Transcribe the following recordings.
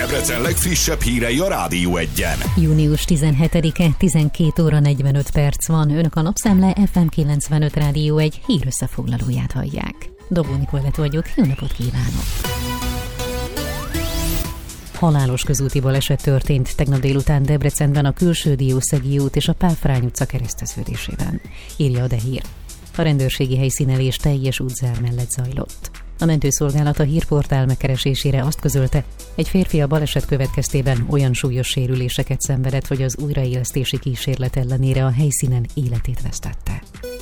Debrecen legfrissebb hírei a Rádió 1-en. Június 17-e, 12 óra 45 perc van. Önök a Napszemle FM 95 Rádió 1 hírösszefoglalóját hallják. Dobó Nikolett vagyok, jó napot kívánok! Halálos közúti baleset történt tegnap délután Debrecenben a Külső Diószegi út és a Pál Frány utca kereszteződésében, írja a DEHÍR. A rendőrségi helyszínelés teljes útzár mellett zajlott. A mentőszolgálat a hírportál megkeresésére azt közölte, egy férfi a baleset következtében olyan súlyos sérüléseket szenvedett, hogy az újraélesztési kísérlet ellenére a helyszínen életét vesztette.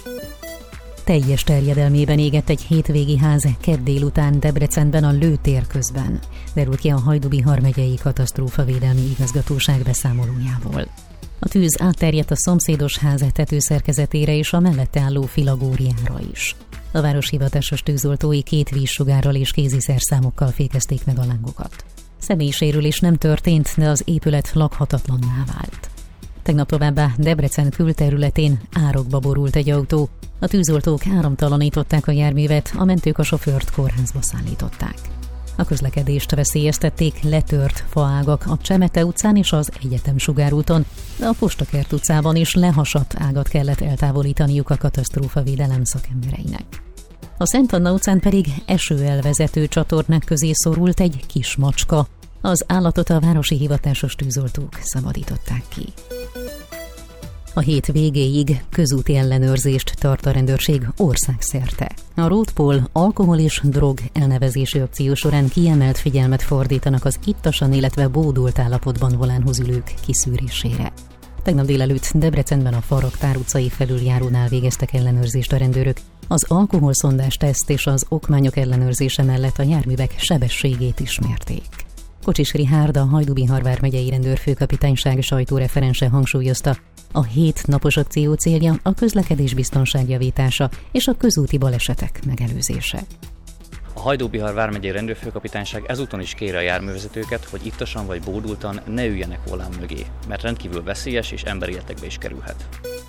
Teljes terjedelmében égett egy hétvégi ház kedd délután Debrecenben a Lőtér közben, derült ki a Hajdú-Bihar megyei katasztrófavédelmi igazgatóság beszámolójából. A tűz átterjedt a szomszédos ház tetőszerkezetére és a mellette álló filagóriára is. A város hivatásos tűzoltói 2 vízsugárral és kéziszerszámokkal fékezték meg a lángokat. Személyi sérülés nem történt, de az épület lakhatatlanná vált. Tegnap továbbá Debrecen külterületén árokba borult egy autó. A tűzoltók áramtalanították a járművet, a mentők a sofőrt kórházba szállították. A közlekedést veszélyeztették letört faágak a Csemete utcán és az Egyetem sugárúton, de a Postakert utcában is lehasadt ágat kellett eltávolítaniuk a katasztrófavédelem szakembereinek. A Szent Anna utcán pedig esőelvezető csatornák közé szorult egy kis macska. Az állatot a városi hivatásos tűzoltók szabadították ki. A hét végéig közúti ellenőrzést tart a rendőrség országszerte. A Roadpol alkohol és drog elnevezési akció során kiemelt figyelmet fordítanak az ittasan, illetve bódult állapotban volánhoz ülők kiszűrésére. Tegnap délelőtt Debrecenben a Faraktár utcai felüljárónál végeztek ellenőrzést a rendőrök. Az alkoholszondás teszt és az okmányok ellenőrzése mellett a járművek sebességét is mérték. Kocsis Richárd, a Hajdú-Bihar vármegyei rendőrfőkapitányság sajtóreferense hangsúlyozta, a 7 napos akció célja a közlekedés biztonság javítása és a közúti balesetek megelőzése. A Hajdú-Bihar vármegyei rendőrfőkapitányság ezúton is kéri a járművezetőket, hogy ittasan vagy bódultan ne üljenek volán mögé, mert rendkívül veszélyes és emberéletekbe is kerülhet.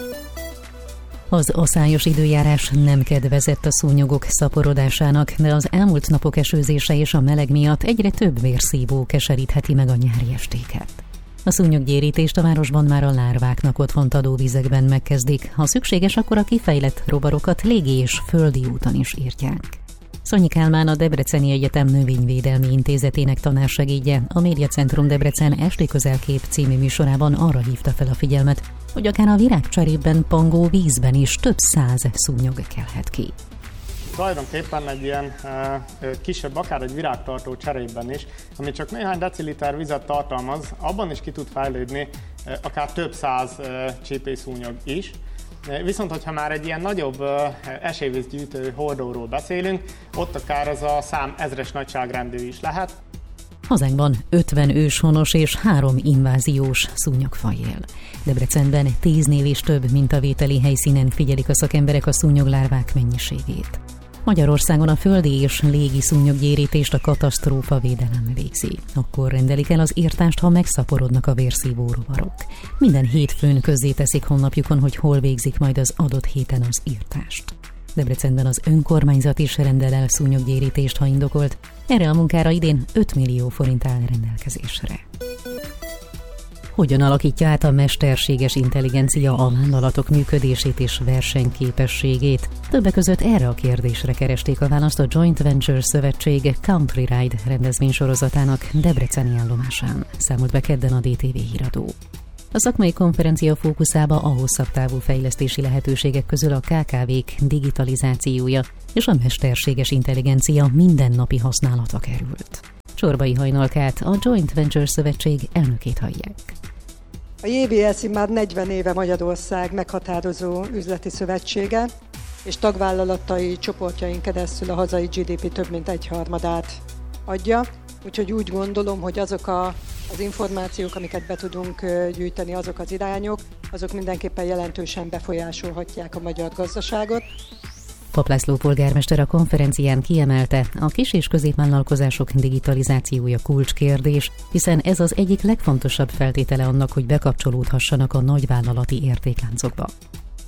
Az aszályos időjárás nem kedvezett a szúnyogok szaporodásának, de az elmúlt napok esőzése és a meleg miatt egyre több vérszívó keserítheti meg a nyári estéket. A szúnyoggyérítést a városban már a lárváknak otthont adó vizekben megkezdik, ha szükséges, akkor a kifejlett rovarokat légi és földi úton is írtják. Szonyi Kálmán, a Debreceni Egyetem Növényvédelmi Intézetének tanársegédje a Médiacentrum Debrecen Esti Közelkép című műsorában arra hívta fel a figyelmet, hogy akár a virágcserében pangó vízben is több 100 szúnyog kelhet ki. Tulajdonképpen egy ilyen kisebb, akár egy virágtartó cserében is, ami csak néhány deciliter vizet tartalmaz, abban is ki tud fejlődni akár több 100 csípőszúnyog is. Viszont, hogyha már egy ilyen nagyobb esővízgyűjtő hordóról beszélünk, ott akár ez a szám ezres nagyságrendű is lehet. Hazánkban 50 őshonos és 3 inváziós szúnyogfaj él. Debrecenben 10-nél is több mintavételi helyszínen figyelik a szakemberek a szúnyoglárvák mennyiségét. Magyarországon a földi és légi szúnyoggyérítést a katasztrófavédelem végzi. Akkor rendelik el az írtást, ha megszaporodnak a vérszívó rovarok. Minden hétfőn közzéteszik honlapjukon, hogy hol végzik majd az adott héten az írtást. Debrecenben az önkormányzat is rendel el szúnyoggyérítést, ha indokolt. Erre a munkára idén 5 millió forint áll rendelkezésre. Hogyan alakítja át a mesterséges intelligencia a vállalatok működését és versenyképességét? Többek között erre a kérdésre keresték a választ a Joint Venture Szövetség Country Ride rendezvénysorozatának debreceni állomásán, számolt be kedden a DTV híradó. A szakmai konferencia fókuszába a hosszabb távú fejlesztési lehetőségek közül a KKV-k digitalizációja és a mesterséges intelligencia mindennapi használata került. Csorbai Hajnalkát, a Joint Venture Szövetség elnökét hallják. A JVSZ már 40 éve Magyarország meghatározó üzleti szövetsége, és tagvállalatai csoportjain keresztül a hazai GDP több mint 1/3 adja. Úgyhogy úgy gondolom, hogy azok az információk, amiket be tudunk gyűjteni, azok az irányok, azok mindenképpen jelentősen befolyásolhatják a magyar gazdaságot. Pap László polgármester a konferencián kiemelte, a kis- és középvállalkozások digitalizációja kulcskérdés, hiszen ez az egyik legfontosabb feltétele annak, hogy bekapcsolódhassanak a nagyvállalati értékláncokba.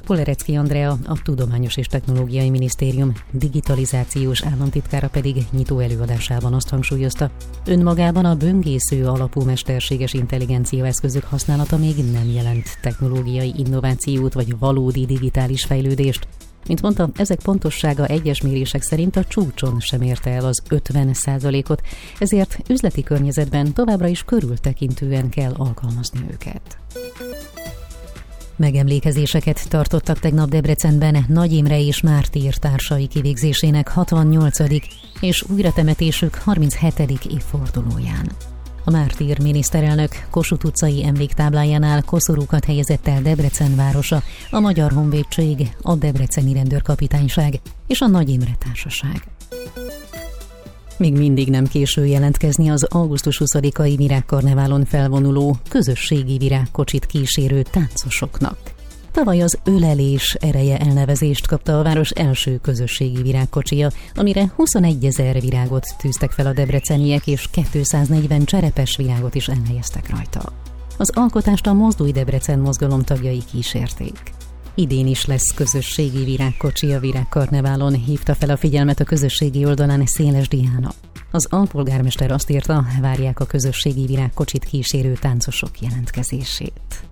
Polerecki Andrea, a Tudományos és Technológiai Minisztérium digitalizációs államtitkára pedig nyitó előadásában azt hangsúlyozta, önmagában a böngésző alapú mesterséges intelligencia eszközök használata még nem jelent technológiai innovációt vagy valódi digitális fejlődést. Mint mondta, ezek pontossága egyes mérések szerint a csúcson sem érte el az 50%-ot, ezért üzleti környezetben továbbra is körültekintően kell alkalmazni őket. Megemlékezéseket tartottak tegnap Debrecenben Nagy Imre és Mártír társai kivégzésének 68. és újratemetésük 37. évfordulóján. A Mártír miniszterelnök Kossuth utcai emléktáblájánál koszorúkat helyezett el Debrecen városa, a Magyar Honvédség, a Debreceni Rendőrkapitányság és a Nagy Imre Társaság. Még mindig nem késő jelentkezni az augusztus 20-ai virágkarneválon felvonuló közösségi virágkocsit kísérő táncosoknak. Tavaly az Ölelés ereje elnevezést kapta a város első közösségi virágkocsia, amire 21 000 virágot tűztek fel a debreceniek, és 240 cserepes virágot is elhelyeztek rajta. Az alkotást a Mozdulj Debrecen mozgalom tagjai kísérték. Idén is lesz közösségi virágkocsi a virágkarneválon, hívta fel a figyelmet a közösségi oldalán Széles Diana. Az alpolgármester azt írta, várják a közösségi virágkocsit kísérő táncosok jelentkezését.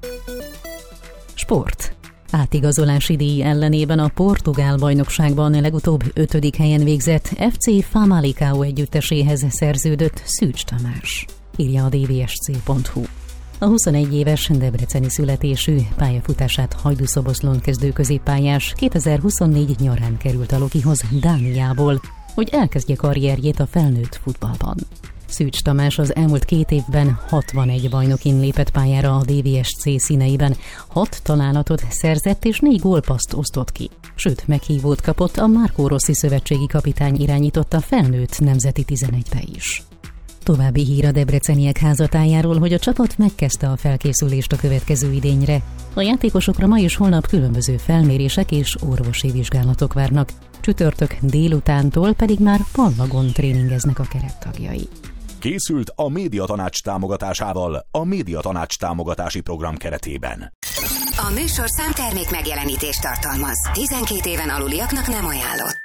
Sport. Átigazolási díj ellenében a portugál bajnokságban legutóbb 5. helyen végzett FC Famalicão együtteséhez szerződött Szűcs Tamás, írja a dvsc.hu. A 21 éves debreceni születésű pályafutását Hajdúszoboszlón kezdő középpályás 2024 nyarán került a Lokihoz Dániából, hogy elkezdje karrierjét a felnőtt futballban. Szűcs Tamás az elmúlt 2 évben 61 bajnokin lépett pályára a DVSC színeiben, 6 találatot szerzett és 4 gólpasszt osztott ki. Sőt, meghívót kapott a Marco Rossi szövetségi kapitány irányította felnőtt nemzeti 11-be is. További hír a debreceniek házatájáról, hogy a csapat megkezdte a felkészülést a következő idényre. A játékosokra ma és holnap különböző felmérések és orvosi vizsgálatok várnak. Csütörtök délutántól pedig már pallagon tréningeznek a kerettagjai. Készült a Médiatanács támogatásával a Médiatanács támogatási program keretében. A műsorszám termék megjelenítést tartalmaz. 12 éven aluliaknak nem ajánlott.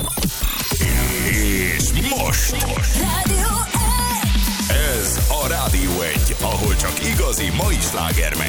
És most! Rádió! Ez a Rádió 1, ahol csak igazi mai sláger megy.